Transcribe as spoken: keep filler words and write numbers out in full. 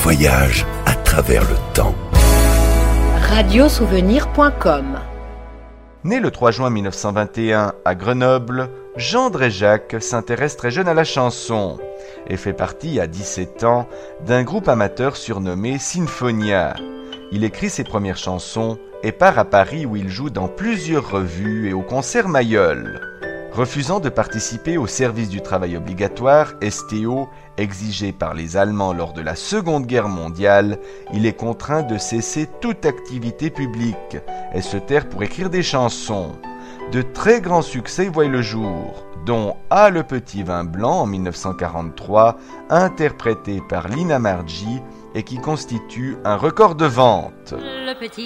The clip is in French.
voyage à travers le temps. radiosouvenir point com. Né le trois juin mille neuf cent vingt et un à Grenoble, Jean Dréjac s'intéresse très jeune à la chanson et fait partie, à dix-sept ans, d'un groupe amateur surnommé Sinfonia. Il écrit ses premières chansons et part à Paris où il joue dans plusieurs revues et au concert Mayol. Refusant de participer au service du travail obligatoire, S T O, exigé par les Allemands lors de la Seconde Guerre mondiale, il est contraint de cesser toute activité publique et se taire pour écrire des chansons. De très grands succès voient le jour, dont Ah le petit vin blanc en mille neuf cent quarante-trois, interprété par Lina Marji et qui constitue un record de vente. Le petit